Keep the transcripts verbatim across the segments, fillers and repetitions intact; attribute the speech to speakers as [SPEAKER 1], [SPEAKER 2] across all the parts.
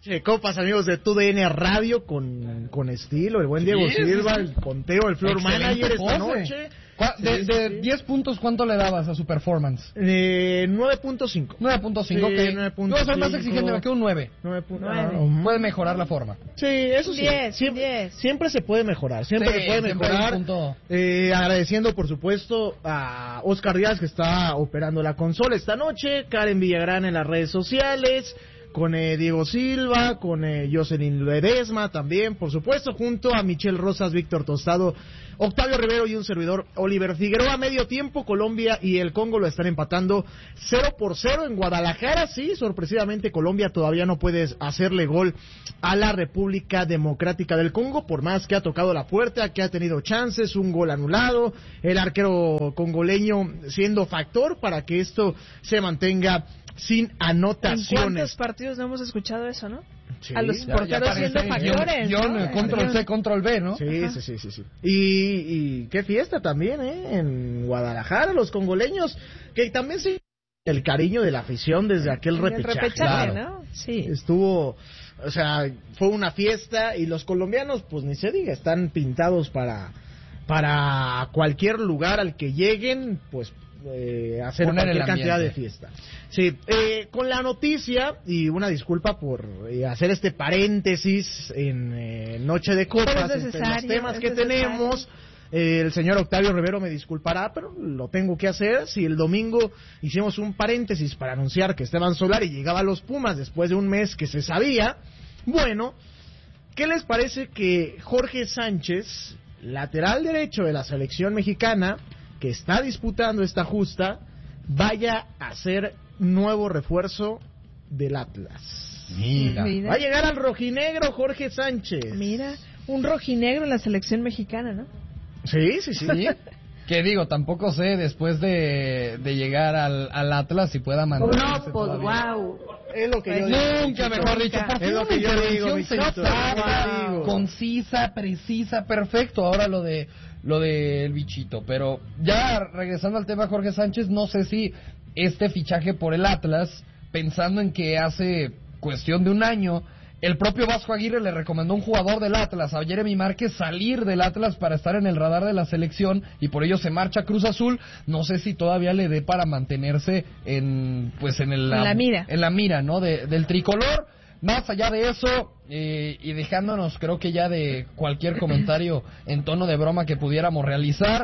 [SPEAKER 1] Che, copas, amigos de T U D N Radio con, con estilo, el buen Diego
[SPEAKER 2] Sí,
[SPEAKER 1] Silva,
[SPEAKER 2] sí,
[SPEAKER 1] el conteo, el floor
[SPEAKER 2] Excelente
[SPEAKER 1] manager esta
[SPEAKER 2] pose.
[SPEAKER 1] noche.
[SPEAKER 2] De, de diez puntos, ¿cuánto le dabas a su performance?
[SPEAKER 1] Eh, nueve punto cinco.
[SPEAKER 2] nueve punto cinco,
[SPEAKER 1] Sí,
[SPEAKER 2] ok.
[SPEAKER 1] nueve punto
[SPEAKER 2] Yo soy más
[SPEAKER 1] cinco.
[SPEAKER 2] exigente, me quedo un nueve.
[SPEAKER 1] nueve punto
[SPEAKER 3] Nueve.
[SPEAKER 1] cinco.
[SPEAKER 2] Puede mejorar la forma.
[SPEAKER 1] Sí, eso sí.
[SPEAKER 3] diez,
[SPEAKER 1] siempre,
[SPEAKER 3] diez.
[SPEAKER 1] siempre se puede mejorar, siempre
[SPEAKER 2] Sí,
[SPEAKER 1] se puede
[SPEAKER 2] siempre hay un
[SPEAKER 1] mejorar.
[SPEAKER 2] punto.
[SPEAKER 1] Eh, agradeciendo, por supuesto, a Oscar Díaz, que está operando la consola esta noche, Karen Villagrán en las redes sociales, con eh, Diego Silva, con eh, Jocelyn Ledesma también, por supuesto, junto a Michelle Rosas, Víctor Tostado, Octavio Rivero y un servidor, Oliver Figueroa. Medio tiempo, Colombia y el Congo lo están empatando cero por cero en Guadalajara. Sí, sorpresivamente Colombia todavía no puede hacerle gol a la República Democrática del Congo, por más que ha tocado la puerta, que ha tenido chances, un gol anulado, el arquero congoleño siendo factor para que esto se mantenga sin anotaciones.
[SPEAKER 3] ¿En cuántos partidos no hemos escuchado eso, no?
[SPEAKER 1] Sí,
[SPEAKER 3] a los
[SPEAKER 1] ya-
[SPEAKER 3] porteros
[SPEAKER 2] ya
[SPEAKER 3] siendo
[SPEAKER 2] aparece
[SPEAKER 3] factores.
[SPEAKER 2] guión,
[SPEAKER 3] ¿no?
[SPEAKER 2] guión, control C, control B, ¿no?
[SPEAKER 1] Sí, sí, sí, sí, sí. Y, y qué fiesta también, ¿eh? En Guadalajara, los congoleños, que también sí, el cariño de la afición desde aquel
[SPEAKER 3] En el
[SPEAKER 1] repechaje.
[SPEAKER 3] repechaje,
[SPEAKER 1] Claro.
[SPEAKER 3] ¿no? Sí.
[SPEAKER 1] Estuvo, o sea, fue una fiesta y los colombianos, pues ni se diga, están pintados para, para cualquier lugar al que lleguen, pues eh, hacer
[SPEAKER 2] Poner el
[SPEAKER 1] cualquier cantidad de
[SPEAKER 2] ambiente.
[SPEAKER 1] fiesta. Sí, eh, con la noticia, y una disculpa por eh, hacer este paréntesis en eh, Noche de Copas,
[SPEAKER 3] Pero es
[SPEAKER 1] entre los
[SPEAKER 3] necesario,
[SPEAKER 1] temas
[SPEAKER 3] es
[SPEAKER 1] que
[SPEAKER 3] necesario.
[SPEAKER 1] tenemos. Eh, el señor Octavio Rivero me disculpará, pero lo tengo que hacer. Si el domingo hicimos un paréntesis para anunciar que Esteban Solari llegaba a los Pumas después de un mes que se sabía, bueno, ¿qué les parece que Jorge Sánchez, lateral derecho de la selección mexicana, que está disputando esta justa, vaya a ser nuevo refuerzo del Atlas?
[SPEAKER 2] Mira.
[SPEAKER 3] Mira.
[SPEAKER 1] Va a llegar al rojinegro Jorge Sánchez.
[SPEAKER 3] Mira, un rojinegro en la selección mexicana, ¿no?
[SPEAKER 1] Sí, sí, sí.
[SPEAKER 2] Sí. Que digo, tampoco sé después de, de llegar al, al Atlas si pueda mantenerse
[SPEAKER 4] No, pues
[SPEAKER 2] todavía.
[SPEAKER 4] wow.
[SPEAKER 1] Es lo que yo digo.
[SPEAKER 2] Nunca, mejor dicho, por
[SPEAKER 1] Es
[SPEAKER 2] fin
[SPEAKER 1] lo
[SPEAKER 2] una
[SPEAKER 1] que yo digo,
[SPEAKER 2] intervención
[SPEAKER 1] Michito,
[SPEAKER 2] sensata,
[SPEAKER 1] es lo que digo.
[SPEAKER 2] concisa, precisa, perfecto. Ahora lo de lo del bichito, pero ya regresando al tema Jorge Sánchez, no sé si este fichaje por el Atlas, pensando en que hace cuestión de un año el propio Vasco Aguirre le recomendó a un jugador del Atlas, a Jeremy Márquez, salir del Atlas para estar en el radar de la selección y por ello se marcha a Cruz Azul. No sé si todavía le dé para mantenerse en pues en, el,
[SPEAKER 3] En la mira.
[SPEAKER 2] en la mira, ¿no? De, del tricolor. Más allá de eso, eh, y dejándonos creo que ya de cualquier comentario en tono de broma que pudiéramos realizar,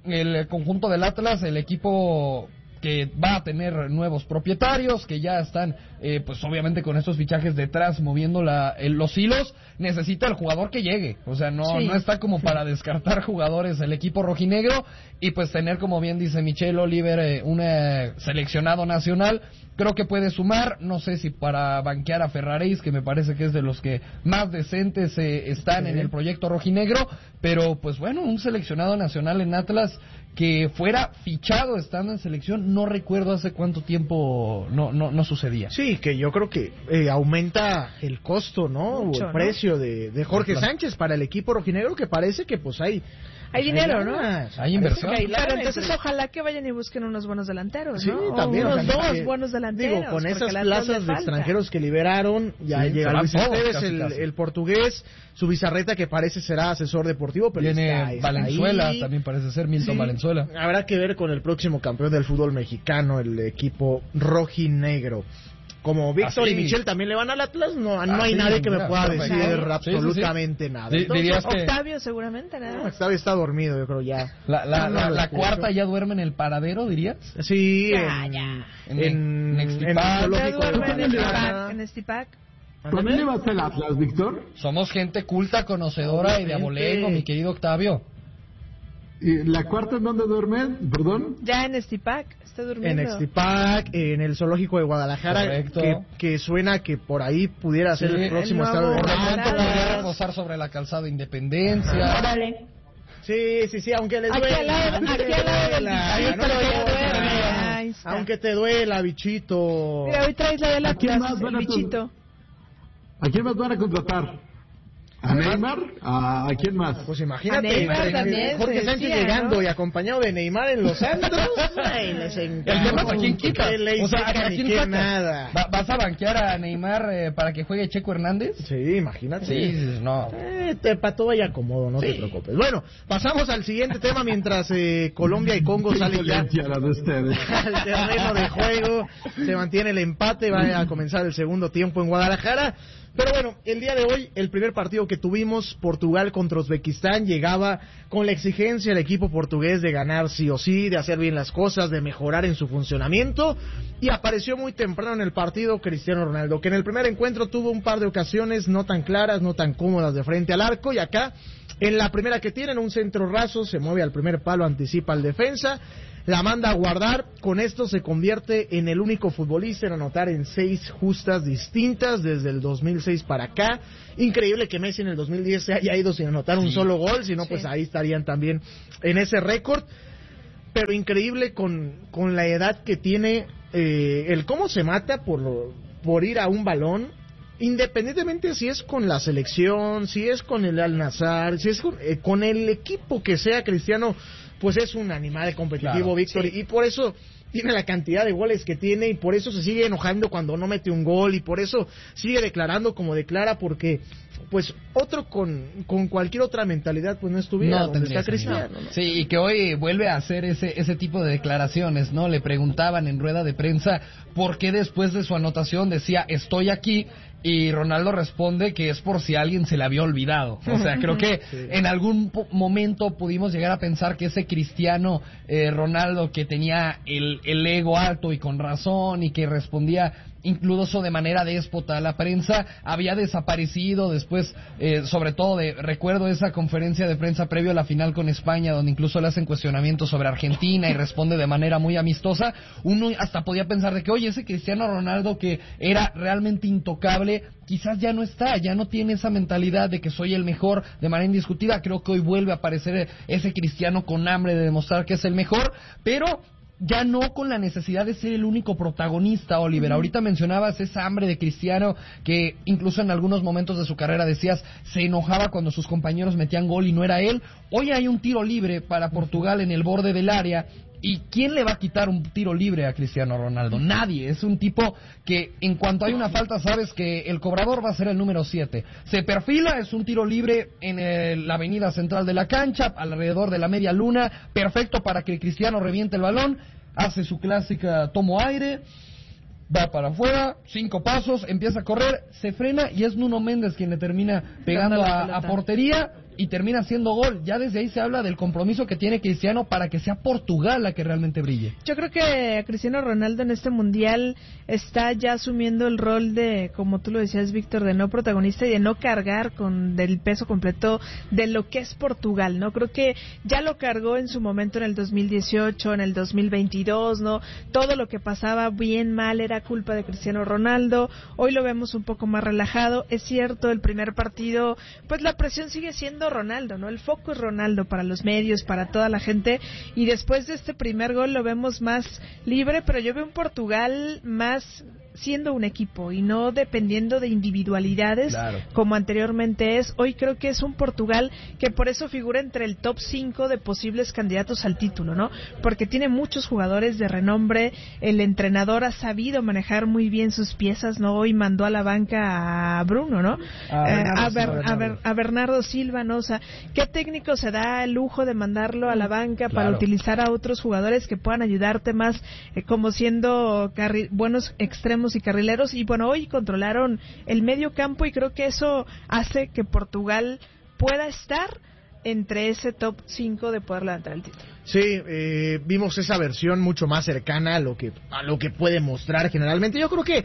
[SPEAKER 2] el conjunto del Atlas, el equipo que va a tener nuevos propietarios, que ya están, eh, pues obviamente con estos fichajes detrás moviendo la, el- los hilos, necesita el jugador que llegue, o sea, no,
[SPEAKER 3] Sí.
[SPEAKER 2] no está como para descartar jugadores el equipo rojinegro, y pues tener, como bien dice Michelle Oliver, eh, un eh, seleccionado nacional, creo que puede sumar, no sé si para banquear a Ferraréis, que me parece que es de los que más decentes eh, están
[SPEAKER 1] Sí.
[SPEAKER 2] en el proyecto rojinegro, pero pues bueno, un seleccionado nacional en Atlas que fuera fichado estando en selección, no recuerdo hace cuánto tiempo no no, no sucedía.
[SPEAKER 1] Sí, que yo creo que eh, aumenta el costo, ¿no?
[SPEAKER 3] Mucho,
[SPEAKER 1] o el
[SPEAKER 3] ¿no?
[SPEAKER 1] precio de, de Jorge
[SPEAKER 2] Claro.
[SPEAKER 1] Sánchez para el equipo rojinegro, que parece que pues hay...
[SPEAKER 3] Hay dinero, ¿no?
[SPEAKER 1] lanas,
[SPEAKER 2] Hay
[SPEAKER 1] parece
[SPEAKER 2] inversión.
[SPEAKER 1] que hay lana
[SPEAKER 3] Pero entonces
[SPEAKER 1] entre-
[SPEAKER 3] ojalá que vayan y busquen unos buenos delanteros,
[SPEAKER 1] Sí,
[SPEAKER 3] ¿no? O
[SPEAKER 1] también. o
[SPEAKER 3] unos
[SPEAKER 1] sea,
[SPEAKER 3] dos
[SPEAKER 1] que-
[SPEAKER 3] buenos delanteros.
[SPEAKER 1] Digo, con
[SPEAKER 3] porque
[SPEAKER 1] esas
[SPEAKER 3] al Atlas le
[SPEAKER 1] plazas de
[SPEAKER 3] falta.
[SPEAKER 1] extranjeros que liberaron, ya
[SPEAKER 2] Sí,
[SPEAKER 1] llega
[SPEAKER 2] se van
[SPEAKER 1] Luis
[SPEAKER 2] todos,
[SPEAKER 1] Esteves,
[SPEAKER 2] casi,
[SPEAKER 1] el,
[SPEAKER 2] casi.
[SPEAKER 1] el portugués, su bizarreta que parece será asesor deportivo, pero
[SPEAKER 2] Viene
[SPEAKER 1] está, está
[SPEAKER 2] Valenzuela,
[SPEAKER 1] ahí.
[SPEAKER 2] también parece ser Milton
[SPEAKER 1] Sí,
[SPEAKER 2] Valenzuela.
[SPEAKER 1] Habrá que ver con el próximo campeón del fútbol mexicano, el equipo rojinegro. Como Víctor
[SPEAKER 2] Así.
[SPEAKER 1] y Michelle también le van al Atlas, no, no hay
[SPEAKER 2] Así,
[SPEAKER 1] nadie que me
[SPEAKER 2] mira,
[SPEAKER 1] pueda
[SPEAKER 2] perfecto.
[SPEAKER 1] decir
[SPEAKER 3] Sí, sí,
[SPEAKER 2] sí.
[SPEAKER 1] absolutamente nada.
[SPEAKER 2] Di-
[SPEAKER 1] Entonces,
[SPEAKER 2] dirías que
[SPEAKER 3] Octavio seguramente,
[SPEAKER 1] no,
[SPEAKER 3] nada.
[SPEAKER 1] Octavio está dormido, yo creo ya.
[SPEAKER 2] la, la,
[SPEAKER 1] No,
[SPEAKER 2] la,
[SPEAKER 1] no,
[SPEAKER 2] la
[SPEAKER 1] escucho.
[SPEAKER 2] cuarta ya duerme en el paradero, dirías.
[SPEAKER 1] Sí,
[SPEAKER 3] Ya,
[SPEAKER 1] en,
[SPEAKER 3] ya.
[SPEAKER 1] en,
[SPEAKER 2] En-
[SPEAKER 1] en,
[SPEAKER 2] en
[SPEAKER 1] el
[SPEAKER 2] Extipac.
[SPEAKER 3] Ya
[SPEAKER 1] zoológico de
[SPEAKER 3] duermen en
[SPEAKER 1] Guadalajara.
[SPEAKER 3] Estipac, en Estipac.
[SPEAKER 5] ¿Por qué le vas al Atlas, Víctor?
[SPEAKER 2] Somos gente culta, conocedora y de
[SPEAKER 1] Obviamente.
[SPEAKER 2] abolengo, mi querido Octavio.
[SPEAKER 5] ¿Y la cuarta en dónde duermen? ¿Perdón?
[SPEAKER 3] Ya en Estipac, está
[SPEAKER 1] En
[SPEAKER 3] durmiendo.
[SPEAKER 1] Extipac, en el zoológico de Guadalajara,
[SPEAKER 2] Correcto.
[SPEAKER 1] que, que suena que por ahí pudiera ser
[SPEAKER 2] Sí,
[SPEAKER 1] el próximo
[SPEAKER 3] el
[SPEAKER 1] estado de
[SPEAKER 3] nuevo
[SPEAKER 2] Por lo
[SPEAKER 1] Guadalajara.
[SPEAKER 2] tanto,
[SPEAKER 3] Órale.
[SPEAKER 2] podría reposar sobre la calzada Independencia.
[SPEAKER 4] Órale.
[SPEAKER 1] Sí, sí, sí, aunque les
[SPEAKER 3] Aquí
[SPEAKER 1] duela.
[SPEAKER 3] al lado-
[SPEAKER 1] aunque
[SPEAKER 3] aquí
[SPEAKER 1] te
[SPEAKER 3] al lado del
[SPEAKER 1] duela,
[SPEAKER 3] bichito,
[SPEAKER 1] no le
[SPEAKER 3] ya
[SPEAKER 1] importa.
[SPEAKER 3] duerme, ahí está.
[SPEAKER 1] Aunque te duela, bichito.
[SPEAKER 3] Mira, hoy traes la del
[SPEAKER 5] ¿A quién
[SPEAKER 3] Atlas,
[SPEAKER 5] más
[SPEAKER 3] el
[SPEAKER 5] van a
[SPEAKER 3] bichito.
[SPEAKER 5] ¿A quién más van a contratar? ¿A Neymar? ¿A, a quién más?
[SPEAKER 1] Pues imagínate,
[SPEAKER 3] A Neymar
[SPEAKER 1] eh,
[SPEAKER 3] también
[SPEAKER 1] Jorge
[SPEAKER 3] se
[SPEAKER 1] Sánchez
[SPEAKER 3] decía,
[SPEAKER 1] llegando
[SPEAKER 3] ¿no?
[SPEAKER 1] y acompañado de Neymar en los antros. Ay, les encanta.
[SPEAKER 2] El tema es a quién quita.
[SPEAKER 1] Que le
[SPEAKER 2] O sea,
[SPEAKER 1] seca
[SPEAKER 2] ¿a
[SPEAKER 1] ni
[SPEAKER 2] quién
[SPEAKER 1] que
[SPEAKER 2] sacas?
[SPEAKER 1] nada.
[SPEAKER 2] ¿Va- ¿Vas a banquear a Neymar eh, para que juegue Checo Hernández?
[SPEAKER 1] Sí, imagínate.
[SPEAKER 2] Sí, dices, no.
[SPEAKER 1] Eh, te pato vaya acomodo, no
[SPEAKER 2] Sí.
[SPEAKER 1] te preocupes. Bueno, pasamos al siguiente tema mientras eh, Colombia y Congo
[SPEAKER 5] Qué
[SPEAKER 1] salen ya
[SPEAKER 5] insolencia la de ustedes.
[SPEAKER 1] al terreno de juego. Se mantiene el empate, va a comenzar el segundo tiempo en Guadalajara. Pero bueno, el día de hoy, el primer partido que tuvimos, Portugal contra Uzbekistán, llegaba con la exigencia del equipo portugués de ganar sí o sí, de hacer bien las cosas, de mejorar en su funcionamiento, y apareció muy temprano en el partido Cristiano Ronaldo, que en el primer encuentro tuvo un par de ocasiones no tan claras, no tan cómodas de frente al arco, y acá, en la primera que tienen, un centro raso, se mueve al primer palo, anticipa al defensa, la manda a guardar. Con esto se convierte en el único futbolista en anotar en seis justas distintas desde el dos mil seis para acá. Increíble que Messi en el dos mil diez se haya ido sin anotar un
[SPEAKER 2] Sí.
[SPEAKER 1] solo gol, si no
[SPEAKER 3] Sí.
[SPEAKER 1] pues ahí estarían también en ese récord. Pero increíble con, con la edad que tiene, eh, el cómo se mata por, por ir a un balón, independientemente si es con la selección, si es con el Al-Nassr, si es con, eh, con el equipo que sea. Cristiano, pues es un animal competitivo,
[SPEAKER 2] Claro,
[SPEAKER 1] Víctor,
[SPEAKER 3] sí.
[SPEAKER 1] y por eso tiene la cantidad de goles que tiene, y por eso se sigue enojando cuando no mete un gol, y por eso sigue declarando como declara, porque pues otro con, con cualquier otra mentalidad pues no estuviera donde
[SPEAKER 2] tendría
[SPEAKER 1] está
[SPEAKER 2] ese nivel.
[SPEAKER 1] Cristiano, ¿no?
[SPEAKER 2] Sí, y que hoy vuelve a hacer ese ese tipo de declaraciones, ¿no? Le preguntaban en rueda de prensa por qué después de su anotación decía estoy aquí, y Ronaldo responde que es por si a alguien se le había olvidado. O sea, creo que
[SPEAKER 1] Sí.
[SPEAKER 2] en algún po- momento pudimos llegar a pensar que ese Cristiano eh, Ronaldo que tenía el, el ego alto y con razón, y que respondía incluso de manera déspota a la prensa, había desaparecido después, eh, sobre todo de, recuerdo esa conferencia de prensa previo a la final con España, donde incluso le hacen cuestionamientos sobre Argentina y responde de manera muy amistosa. Uno hasta podía pensar de que, oye, ese Cristiano Ronaldo que era realmente intocable, quizás ya no está, ya no tiene esa mentalidad de que soy el mejor de manera indiscutida. Creo que hoy vuelve a aparecer ese Cristiano con hambre de demostrar que es el mejor, pero ya no con la necesidad de ser el único protagonista, Oliver. Ahorita mencionabas esa hambre de Cristiano, que incluso en algunos momentos de su carrera decías, se enojaba cuando sus compañeros metían gol y no era él. Hoy hay un tiro libre para Portugal en el borde del área, ¿y quién le va a quitar un tiro libre a Cristiano Ronaldo? Nadie. Es un tipo que en cuanto hay una falta sabes que el cobrador va a ser el número siete. Se perfila, es un tiro libre en el- la avenida central de la cancha, alrededor de la media luna, perfecto para que Cristiano reviente el balón, hace su clásica tomo aire, va para afuera, cinco pasos, empieza a correr, se frena y es Nuno Méndez quien le termina pegando
[SPEAKER 3] Dando la
[SPEAKER 2] a, a
[SPEAKER 3] pelota.
[SPEAKER 2] portería y termina haciendo gol. Ya desde ahí se habla del compromiso que tiene Cristiano para que sea Portugal la que realmente brille.
[SPEAKER 3] Yo creo que Cristiano Ronaldo en este mundial está ya asumiendo el rol de, como tú lo decías, Víctor, de no protagonista y de no cargar con del peso completo de lo que es Portugal, ¿no? Creo que ya lo cargó en su momento en el dos mil dieciocho, en el dos mil veintidós, ¿no? Todo lo que pasaba bien, mal, era culpa de Cristiano Ronaldo. Hoy lo vemos un poco más relajado. Es cierto, el primer partido, pues la presión sigue siendo Ronaldo, ¿no? El foco es Ronaldo para los medios, para toda la gente, y después de este primer gol lo vemos más libre, pero yo veo un Portugal más siendo un equipo y no dependiendo de individualidades,
[SPEAKER 2] Claro.
[SPEAKER 3] como anteriormente es. Hoy creo que es un Portugal que por eso figura entre el top cinco de posibles candidatos al título, ¿no? Porque tiene muchos jugadores de renombre, el entrenador ha sabido manejar muy bien sus piezas, ¿no? Hoy mandó a la banca a Bruno, ¿no?
[SPEAKER 1] A
[SPEAKER 3] Eh,
[SPEAKER 1] Bernardo
[SPEAKER 3] a, Ber-
[SPEAKER 1] Silva.
[SPEAKER 3] a Ber- a Bernardo Silva, ¿no? O sea, ¿qué técnico se da el lujo de mandarlo a la banca para
[SPEAKER 2] Claro.
[SPEAKER 3] utilizar a otros jugadores que puedan ayudarte más, eh, como siendo carri- buenos extremos y carrileros? Y bueno, hoy controlaron el medio campo y creo que eso hace que Portugal pueda estar entre ese top cinco de poder levantar el título.
[SPEAKER 1] Sí, eh, vimos esa versión mucho más cercana a lo que a lo que puede mostrar generalmente. Yo creo que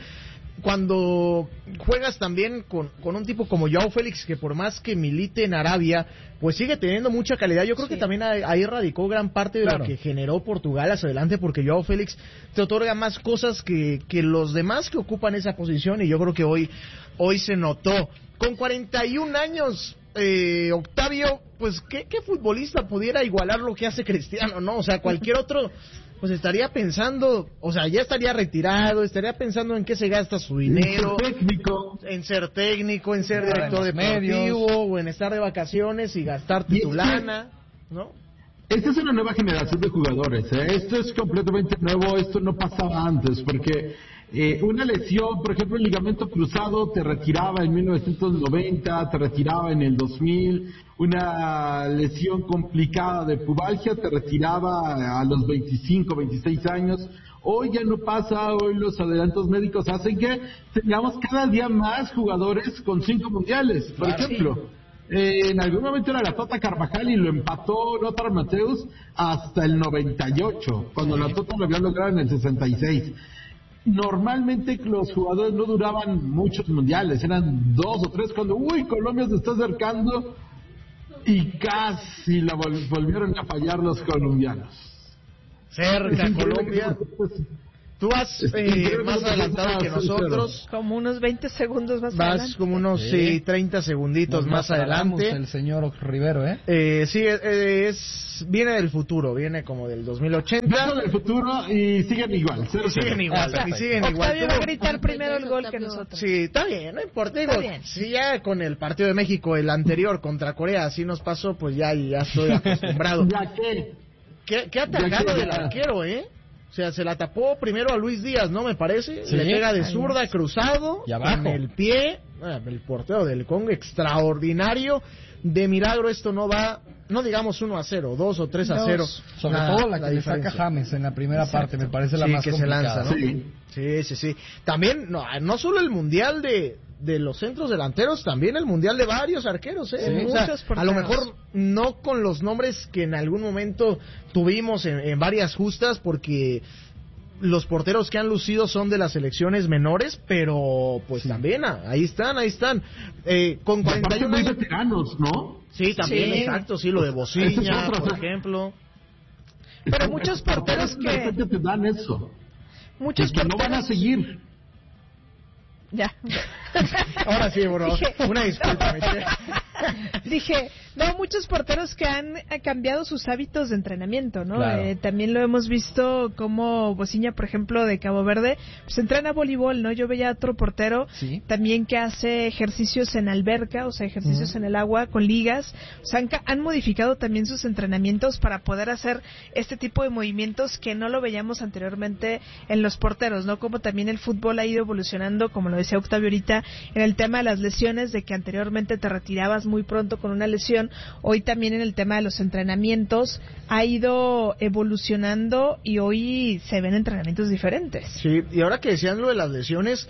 [SPEAKER 1] cuando juegas también con, con un tipo como Joao Félix, que por más que milite en Arabia, pues sigue teniendo mucha calidad. Yo creo
[SPEAKER 3] Sí.
[SPEAKER 1] que también ahí, ahí radicó gran parte de
[SPEAKER 2] Claro.
[SPEAKER 1] lo que generó Portugal hacia adelante, porque Joao Félix te otorga más cosas que, que los demás que ocupan esa posición, y yo creo que hoy, hoy se notó. Con cuarenta y un años, eh, Octavio, pues ¿qué, qué futbolista pudiera igualar lo que hace Cristiano, ¿no? O sea, cualquier otro pues estaría pensando, o sea, ya estaría retirado, estaría pensando en qué se gasta su dinero,
[SPEAKER 5] En ser técnico.
[SPEAKER 1] en ser técnico, en ser
[SPEAKER 2] Estar
[SPEAKER 1] director
[SPEAKER 2] en los medios.
[SPEAKER 1] deportivo, o en estar de vacaciones y gastarte
[SPEAKER 5] Y
[SPEAKER 1] tu
[SPEAKER 5] es que-
[SPEAKER 1] lana, ¿no?
[SPEAKER 5] Esta es una nueva generación de jugadores, ¿eh? Esto es completamente nuevo, esto no pasaba antes, porque eh, una lesión, por ejemplo, el ligamento cruzado te retiraba en mil novecientos noventa, te retiraba en el dos mil, una lesión complicada de pubalgia te retiraba a los veinticinco, veintiséis años. Hoy ya no pasa, hoy los adelantos médicos hacen que tengamos cada día más jugadores con cinco mundiales, por
[SPEAKER 2] Claro.
[SPEAKER 5] ejemplo. Eh, en algún momento era la Tota Carvajal y lo empató Lothar Matthäus hasta el noventa y ocho, cuando la Tota lo había logrado en el sesenta y seis. Normalmente los jugadores no duraban muchos mundiales, eran dos o tres, cuando, uy, Colombia se está acercando y casi la vol- volvieron a fallar los colombianos.
[SPEAKER 1] Cerca,
[SPEAKER 5] Es increíble
[SPEAKER 1] Colombia.
[SPEAKER 5] que, pues,
[SPEAKER 1] Tú vas
[SPEAKER 5] Es
[SPEAKER 1] eh,
[SPEAKER 5] increíble
[SPEAKER 1] más
[SPEAKER 5] que
[SPEAKER 1] adelantado que
[SPEAKER 5] no se
[SPEAKER 1] nosotros,
[SPEAKER 3] Como unos veinte segundos más
[SPEAKER 1] vas
[SPEAKER 3] adelante.
[SPEAKER 1] como unos
[SPEAKER 2] Sí.
[SPEAKER 1] sí, treinta segunditos
[SPEAKER 2] Nos
[SPEAKER 1] más
[SPEAKER 2] tardamos
[SPEAKER 1] adelante.
[SPEAKER 2] el señor Rivero, ¿eh?
[SPEAKER 1] Eh, sí, eh, es viene del futuro, viene como del dos mil ochenta.
[SPEAKER 5] Vengo del futuro y siguen igual. cero
[SPEAKER 1] Y siguen
[SPEAKER 5] cero.
[SPEAKER 1] igual,
[SPEAKER 2] Ah,
[SPEAKER 1] y
[SPEAKER 2] perfecto.
[SPEAKER 1] siguen igual.
[SPEAKER 3] Octavio va a
[SPEAKER 1] Tuvo-
[SPEAKER 3] gritar primero el gol que nosotros.
[SPEAKER 1] Sí, está bien, no importa. Digo,
[SPEAKER 3] Está bien.
[SPEAKER 1] si ya con el partido de México, el anterior contra Corea, así nos pasó, pues ya, ya estoy acostumbrado.
[SPEAKER 5] ¿Ya qué?
[SPEAKER 1] ¿Qué, qué
[SPEAKER 5] Ya
[SPEAKER 1] atacado
[SPEAKER 5] que
[SPEAKER 1] del
[SPEAKER 5] ya-
[SPEAKER 1] arquero, eh? O sea, se la tapó primero a Luis Díaz, ¿no? Me parece.
[SPEAKER 2] Sí.
[SPEAKER 1] Le pega de
[SPEAKER 3] Ahí
[SPEAKER 1] zurda,
[SPEAKER 3] es.
[SPEAKER 1] cruzado.
[SPEAKER 2] Y abajo.
[SPEAKER 1] Con el pie. Ah, el portero del Congo, extraordinario. De milagro esto no va, no digamos uno a cero, dos o tres a
[SPEAKER 3] Dos.
[SPEAKER 1] cero.
[SPEAKER 2] Sobre
[SPEAKER 1] Nada,
[SPEAKER 2] todo la que le
[SPEAKER 1] diferencia.
[SPEAKER 2] saca James en la primera parte, me parece la
[SPEAKER 1] Sí,
[SPEAKER 2] más
[SPEAKER 1] que se
[SPEAKER 2] complicada.
[SPEAKER 1] lanza, ¿no?
[SPEAKER 5] Sí.
[SPEAKER 1] Sí, sí, sí. También, no, no solo el mundial de, de los centros delanteros, también el mundial de varios arqueros, ¿eh?
[SPEAKER 3] Sí,
[SPEAKER 1] O sea,
[SPEAKER 3] muchos
[SPEAKER 1] a lo
[SPEAKER 3] porteros.
[SPEAKER 1] mejor no con los nombres que en algún momento tuvimos en, en varias justas, porque los porteros que han lucido son de las selecciones menores, pero pues también ah, ahí están, ahí están. Eh, con cuarenta y
[SPEAKER 5] Aparte
[SPEAKER 1] un
[SPEAKER 5] muy
[SPEAKER 1] años.
[SPEAKER 5] veteranos, ¿no?
[SPEAKER 1] Sí, también,
[SPEAKER 3] Sí.
[SPEAKER 1] exacto, sí, lo de
[SPEAKER 5] Ese
[SPEAKER 1] Bociña,
[SPEAKER 5] es otro,
[SPEAKER 1] por
[SPEAKER 5] o sea,
[SPEAKER 1] ejemplo.
[SPEAKER 3] Pero muchos porteros
[SPEAKER 5] De
[SPEAKER 3] que-
[SPEAKER 5] repente te dan eso.
[SPEAKER 3] Muchos
[SPEAKER 5] Y que no van a
[SPEAKER 3] porteros-
[SPEAKER 5] seguir.
[SPEAKER 3] Ya.
[SPEAKER 1] Ahora sí, bro,
[SPEAKER 3] Dije-
[SPEAKER 1] una disculpa, Michelle.
[SPEAKER 3] Dije, no, muchos porteros que han eh, cambiado sus hábitos de entrenamiento, ¿no?
[SPEAKER 2] Claro.
[SPEAKER 3] Eh, también lo hemos visto como Bociña, por ejemplo, de Cabo Verde, pues entrena voleibol, ¿no? Yo veía a otro portero
[SPEAKER 2] Sí.
[SPEAKER 3] también que hace ejercicios en alberca, o sea, ejercicios en el agua con ligas. O sea, han, ca- han modificado también sus entrenamientos para poder hacer este tipo de movimientos que no lo veíamos anteriormente en los porteros, ¿no? Como también el fútbol ha ido evolucionando, como lo decía Octavio ahorita, en el tema de las lesiones, de que anteriormente te retirabas muy pronto con una lesión, hoy también en el tema de los entrenamientos ha ido evolucionando y hoy se ven entrenamientos diferentes.
[SPEAKER 1] Sí, y ahora que decían lo de las lesiones,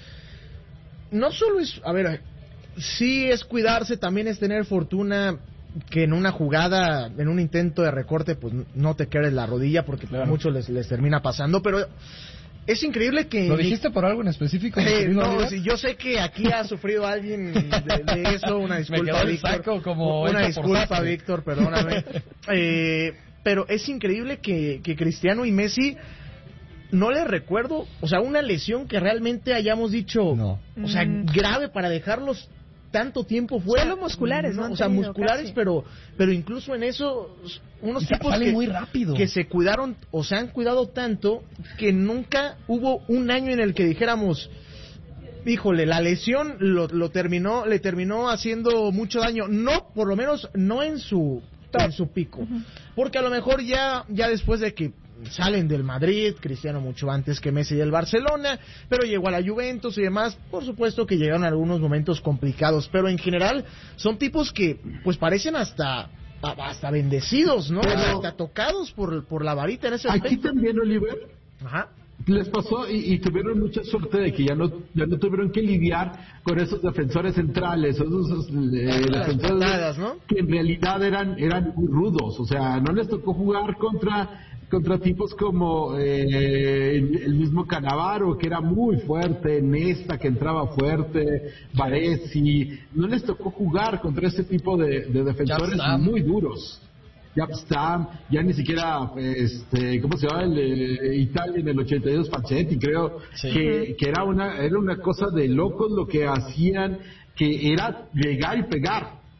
[SPEAKER 1] no solo es, a ver, sí es cuidarse, también es tener fortuna que en una jugada, en un intento de recorte, pues no te quedes la rodilla, porque
[SPEAKER 2] Claro.
[SPEAKER 1] a muchos les, les termina pasando, pero es increíble que...
[SPEAKER 2] ¿Lo dijiste por algo en específico? mi
[SPEAKER 1] Eh,
[SPEAKER 2] querido
[SPEAKER 1] no,
[SPEAKER 2] Oliver?
[SPEAKER 1] sí, yo sé que aquí ha sufrido alguien de, de eso, una
[SPEAKER 2] Me
[SPEAKER 1] disculpa,
[SPEAKER 2] quedó el
[SPEAKER 1] Víctor.
[SPEAKER 2] saco como
[SPEAKER 1] una
[SPEAKER 2] hecho por
[SPEAKER 1] disculpa,
[SPEAKER 2] sastre.
[SPEAKER 1] Víctor, perdóname. Eh, pero es increíble que, que Cristiano y Messi no les recuerdo, o sea, una lesión que realmente hayamos dicho,
[SPEAKER 2] No.
[SPEAKER 1] o sea,
[SPEAKER 3] Mm.
[SPEAKER 1] grave para dejarlos tanto tiempo fuera.
[SPEAKER 3] Solo musculares, ¿no? Han
[SPEAKER 1] O sea,
[SPEAKER 3] tenido
[SPEAKER 1] musculares,
[SPEAKER 3] casi.
[SPEAKER 1] pero pero incluso en eso, unos
[SPEAKER 2] Y sa-
[SPEAKER 1] tipos
[SPEAKER 2] salen
[SPEAKER 1] que,
[SPEAKER 2] muy rápido.
[SPEAKER 1] que se cuidaron o se han cuidado tanto que nunca hubo un año en el que dijéramos, híjole, la lesión lo, lo terminó, le terminó haciendo mucho daño. No, por lo menos no en su en su pico, porque a lo mejor ya ya después de que salen del Madrid, Cristiano mucho antes que Messi del Barcelona, pero llegó a la Juventus y demás, por supuesto que llegaron algunos momentos complicados, pero en general son tipos que pues parecen hasta hasta bendecidos, ¿no?
[SPEAKER 5] Pero-
[SPEAKER 1] hasta tocados por, por la varita en ese
[SPEAKER 5] Aquí
[SPEAKER 1] aspecto.
[SPEAKER 5] también, Oliver,
[SPEAKER 1] Ajá.
[SPEAKER 5] les pasó y, y tuvieron mucha suerte de que ya no ya no tuvieron que lidiar con esos defensores centrales, esos, esos, eh,
[SPEAKER 1] Las
[SPEAKER 5] defensores
[SPEAKER 1] patadas, ¿no?
[SPEAKER 5] que en realidad eran eran muy rudos, o sea, no les tocó jugar contra contra tipos como eh, el, el mismo Cannavaro, que era muy fuerte, Nesta, que entraba fuerte, Baresi, no les tocó jugar contra ese tipo de, de defensores
[SPEAKER 2] Yapstam.
[SPEAKER 5] muy duros. Yapstam, ya ni siquiera, este, ¿cómo se llama? El, eh, Italia en el ochenta y dos, Falsetti, creo,
[SPEAKER 2] Sí.
[SPEAKER 5] que, que era una era una cosa de locos lo que hacían, que era llegar y pegar.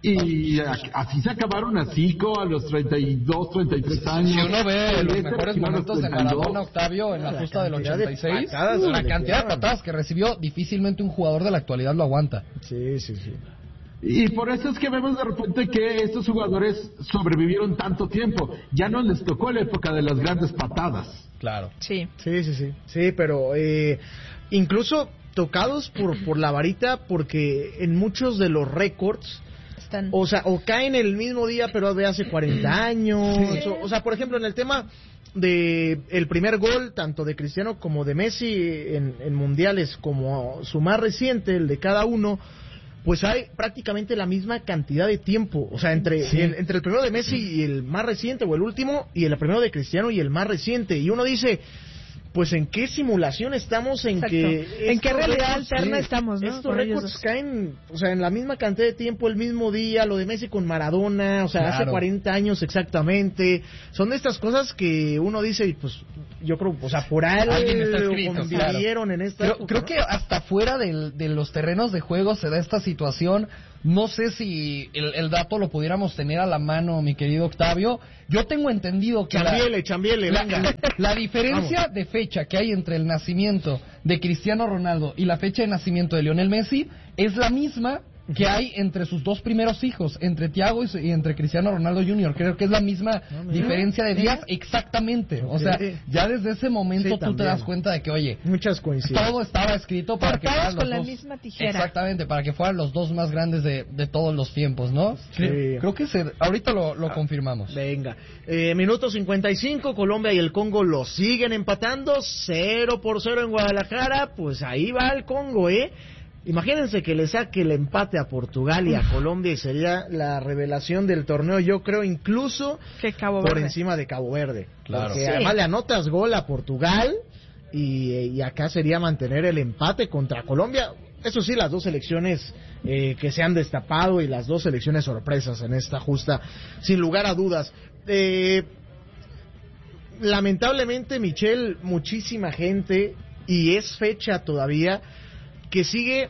[SPEAKER 5] Y así se acabaron a Zico a los treinta y dos, treinta y tres años.
[SPEAKER 2] Si uno ve los
[SPEAKER 5] Este
[SPEAKER 2] mejores momentos de Maradona, Octavio, en la
[SPEAKER 1] La
[SPEAKER 2] justa del
[SPEAKER 1] cantidad de
[SPEAKER 2] ochenta y seis,
[SPEAKER 1] patadas
[SPEAKER 2] la
[SPEAKER 1] que
[SPEAKER 2] cantidad de
[SPEAKER 1] le
[SPEAKER 2] patadas que recibió, difícilmente un jugador de la actualidad lo aguanta.
[SPEAKER 1] Sí, sí, sí.
[SPEAKER 5] Y por eso es que vemos de repente que estos jugadores sobrevivieron tanto tiempo. Ya no les tocó la época de las grandes patadas.
[SPEAKER 2] Claro.
[SPEAKER 3] Sí.
[SPEAKER 1] Sí, sí, sí. Sí, pero eh, incluso tocados por, por la varita, porque en muchos de los récords,
[SPEAKER 3] Están...
[SPEAKER 1] o sea, o caen el mismo día, pero de hace cuarenta años.
[SPEAKER 3] Sí.
[SPEAKER 1] O, o sea, por ejemplo, en el tema de el primer gol, tanto de Cristiano como de Messi en, en mundiales, como su más reciente, el de cada uno, pues hay prácticamente la misma cantidad de tiempo, o sea, entre,
[SPEAKER 2] Sí.
[SPEAKER 1] el, entre el primero de Messi y el más reciente, o el último, y el primero de Cristiano y el más reciente, y uno dice, pues en qué simulación estamos, en
[SPEAKER 3] Exacto.
[SPEAKER 1] que...
[SPEAKER 3] ¿En qué
[SPEAKER 1] estos
[SPEAKER 3] realidad
[SPEAKER 1] récords-
[SPEAKER 3] alterna
[SPEAKER 1] sí,
[SPEAKER 3] estamos, no?
[SPEAKER 1] Estos
[SPEAKER 3] Con ellos
[SPEAKER 1] récords
[SPEAKER 3] dos.
[SPEAKER 1] caen, o sea, en la misma cantidad de tiempo, el mismo día, lo de Messi con Maradona, o sea, hace
[SPEAKER 2] Claro.
[SPEAKER 1] cuarenta años exactamente, son de estas cosas que uno dice, pues, yo creo, o sea, por algo
[SPEAKER 2] Alguien está escrito,
[SPEAKER 1] convivieron en esta
[SPEAKER 2] Creo,
[SPEAKER 1] época,
[SPEAKER 2] creo
[SPEAKER 1] ¿no?
[SPEAKER 2] que hasta fuera del- de los terrenos de juego se da esta situación. No sé si el, el dato lo pudiéramos tener a la mano, mi querido Octavio. Yo tengo entendido que la,
[SPEAKER 1] Chambiele, chambiele,
[SPEAKER 2] la,
[SPEAKER 1] venga.
[SPEAKER 2] la diferencia de fecha que hay entre el nacimiento de Cristiano Ronaldo y la fecha de nacimiento de Lionel Messi es la misma que hay entre sus dos primeros hijos, entre Thiago y, su- y entre Cristiano Ronaldo junior Creo que es la misma
[SPEAKER 1] Ah, mira.
[SPEAKER 2] diferencia de días exactamente. O sea,
[SPEAKER 1] Sí.
[SPEAKER 2] ya desde ese momento
[SPEAKER 1] Sí,
[SPEAKER 2] tú te
[SPEAKER 1] también.
[SPEAKER 2] das cuenta de que, oye,
[SPEAKER 1] Muchas coincidencias.
[SPEAKER 2] todo estaba escrito para que
[SPEAKER 3] Cortados
[SPEAKER 2] fueran
[SPEAKER 3] con
[SPEAKER 2] los
[SPEAKER 3] la
[SPEAKER 2] dos.
[SPEAKER 3] misma tijera.
[SPEAKER 2] Exactamente, para que fueran los dos más grandes de, de todos los tiempos, ¿no?
[SPEAKER 1] Sí.
[SPEAKER 2] Creo, creo que se, ahorita lo, lo confirmamos.
[SPEAKER 1] Venga, eh, minuto cincuenta y cinco, Colombia y el Congo lo siguen empatando, cero por cero en Guadalajara, pues ahí va el Congo, ¿eh? Imagínense que le saque el empate a Portugal y a Colombia y sería la revelación del torneo, yo creo, incluso
[SPEAKER 3] Que Cabo
[SPEAKER 1] por
[SPEAKER 3] Verde.
[SPEAKER 1] encima de Cabo Verde.
[SPEAKER 2] Claro.
[SPEAKER 1] Porque
[SPEAKER 3] Sí.
[SPEAKER 1] además le anotas gol a Portugal y, y acá sería mantener el empate contra Colombia. Eso sí, las dos selecciones eh, que se han destapado y las dos selecciones sorpresas en esta justa, sin lugar a dudas. Eh, lamentablemente, Michelle, muchísima gente, y es fecha todavía, que sigue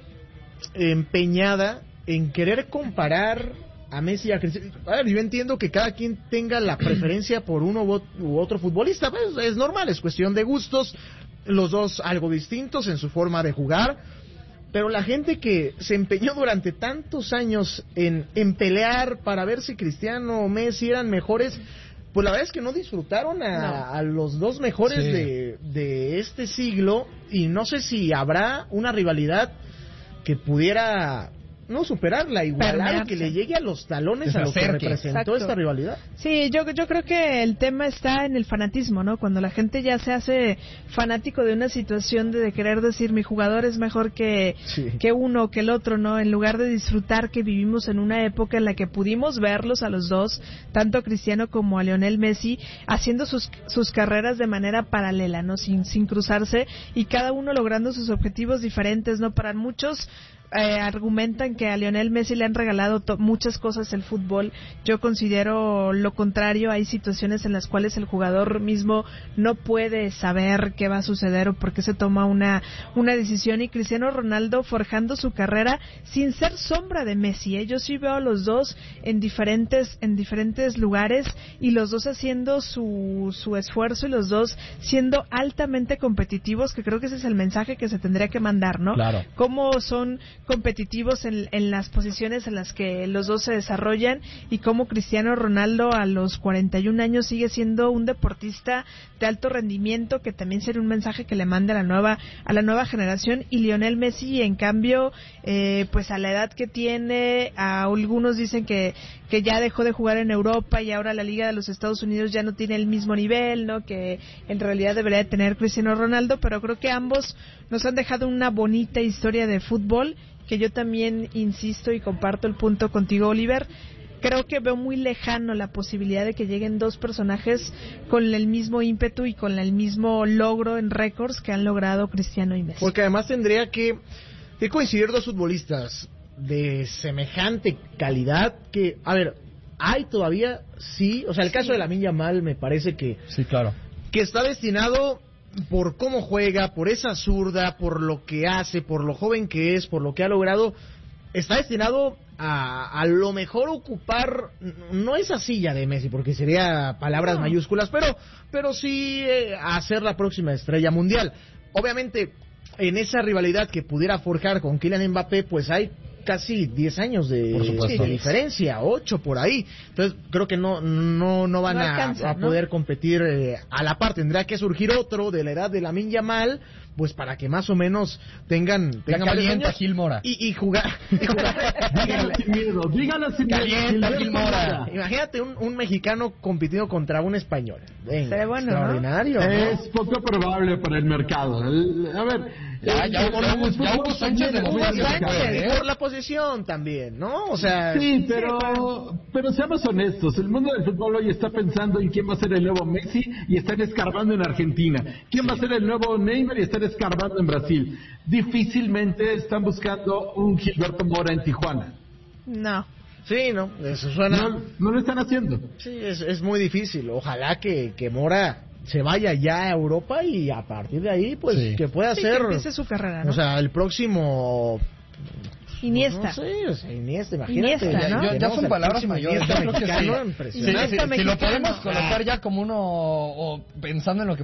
[SPEAKER 1] empeñada en querer comparar a Messi y a Cristiano. A ver, yo entiendo que cada quien tenga la preferencia por uno u ot- u otro futbolista, pues es normal, es cuestión de gustos, los dos algo distintos en su forma de jugar, pero la gente que se empeñó durante tantos años en, en pelear para ver si Cristiano o Messi eran mejores, pues la verdad es que no disfrutaron a,
[SPEAKER 3] No.
[SPEAKER 1] a los dos mejores
[SPEAKER 2] Sí.
[SPEAKER 1] de, de este siglo, y no sé si habrá una rivalidad que pudiera no superarla, igualar,
[SPEAKER 3] Permearse.
[SPEAKER 1] que le llegue a los talones
[SPEAKER 2] Que
[SPEAKER 1] a
[SPEAKER 2] se
[SPEAKER 1] lo que
[SPEAKER 2] acerque.
[SPEAKER 1] representó
[SPEAKER 3] Exacto.
[SPEAKER 1] esta rivalidad.
[SPEAKER 3] Sí, yo, yo creo que el tema está en el fanatismo, ¿no? Cuando la gente ya se hace fanático de una situación de, de querer decir mi jugador es mejor que,
[SPEAKER 1] Sí.
[SPEAKER 3] que uno o que el otro, ¿no? En lugar de disfrutar que vivimos en una época en la que pudimos verlos a los dos, tanto a Cristiano como a Lionel Messi, haciendo sus, sus carreras de manera paralela, ¿no? Sin, sin cruzarse, y cada uno logrando sus objetivos diferentes, ¿no? Para muchos eh, argumentan que a Lionel Messi le han regalado to- muchas cosas el fútbol. Yo considero lo contrario. Hay situaciones en las cuales el jugador mismo no puede saber qué va a suceder o por qué se toma una una decisión, y Cristiano Ronaldo forjando su carrera sin ser sombra de Messi, ¿eh? Yo sí veo a los dos en diferentes en diferentes lugares, y los dos haciendo su su esfuerzo, y los dos siendo altamente competitivos, que creo que ese es el mensaje que se tendría que mandar, ¿no?
[SPEAKER 2] Claro.
[SPEAKER 3] Cómo son competitivos en, en las posiciones en las que los dos se desarrollan, y cómo Cristiano Ronaldo a los cuarenta y un años sigue siendo un deportista de alto rendimiento, que también sería un mensaje que le mande a la nueva a la nueva generación. Y Lionel Messi, en cambio, eh, pues a la edad que tiene, a algunos dicen que que ya dejó de jugar en Europa y ahora la Liga de los Estados Unidos ya no tiene el mismo nivel, ¿no? Que en realidad debería de tener Cristiano Ronaldo, pero creo que ambos nos han dejado una bonita historia de fútbol, que yo también insisto y comparto el punto contigo, Oliver. Creo que veo muy lejano la posibilidad de que lleguen dos personajes con el mismo ímpetu y con el mismo logro en récords que han logrado Cristiano y Messi.
[SPEAKER 1] Porque además tendría que, que coincidir dos futbolistas de semejante calidad que, a ver, hay todavía, sí, o sea, el caso de Lamine Yamal me parece que,
[SPEAKER 2] Sí, claro.
[SPEAKER 1] que está destinado por cómo juega, por esa zurda, por lo que hace, por lo joven que es, por lo que ha logrado, está destinado a, a lo mejor ocupar, no esa silla de Messi, porque sería palabras no. mayúsculas, pero, pero sí eh, a ser la próxima estrella mundial. Obviamente, en esa rivalidad que pudiera forjar con Kylian Mbappé, pues hay casi diez años de, de diferencia, ocho por ahí. Entonces, creo que no no no van no alcanza, a, a ¿no? poder competir eh, a la par. Tendrá que surgir otro de la edad de Lamine Yamal, pues para que más o menos tengan, tengan
[SPEAKER 2] calienta Gil Mora.
[SPEAKER 1] Y, y jugar. Y jugar.
[SPEAKER 5] Dígalo sin miedo, dígalo sin miedo.
[SPEAKER 2] Calienta Gil Mora.
[SPEAKER 1] Imagínate un, un mexicano compitiendo contra un español. Venga,
[SPEAKER 3] bueno,
[SPEAKER 1] extraordinario.
[SPEAKER 5] ¿no?
[SPEAKER 1] ¿no?
[SPEAKER 5] Es poco probable para el mercado. El, a ver,
[SPEAKER 2] ya, ya, hubo, ya, hubo, ya hubo Sánchez de
[SPEAKER 1] Hugo Sánchez, por la posición también, ¿no? O sea,
[SPEAKER 5] sí, pero, pero seamos honestos, el mundo del fútbol hoy está pensando en quién va a ser el nuevo Messi y están escarbando en Argentina. ¿Quién va a ser el nuevo Neymar y están escarbando en Brasil? Difícilmente están buscando un Gilberto Mora en Tijuana.
[SPEAKER 3] No.
[SPEAKER 1] Sí, no, eso suena.
[SPEAKER 5] No, no lo están haciendo.
[SPEAKER 1] Sí, es, es muy difícil. Ojalá que, que Mora se vaya ya a Europa y a partir de ahí, pues, sí. que pueda
[SPEAKER 3] sí,
[SPEAKER 1] ser.
[SPEAKER 3] Que empiece su carrera, ¿no?
[SPEAKER 1] O sea, el próximo.
[SPEAKER 3] Iniesta.
[SPEAKER 1] No sé, o sea, Iniesta, imagínate.
[SPEAKER 3] Iniesta, ¿no?
[SPEAKER 2] Ya, ya son palabras mayores.
[SPEAKER 1] Iniesta mexicano,
[SPEAKER 2] sí. Sí, sí, si lo podemos colocar ya como uno, o pensando en lo que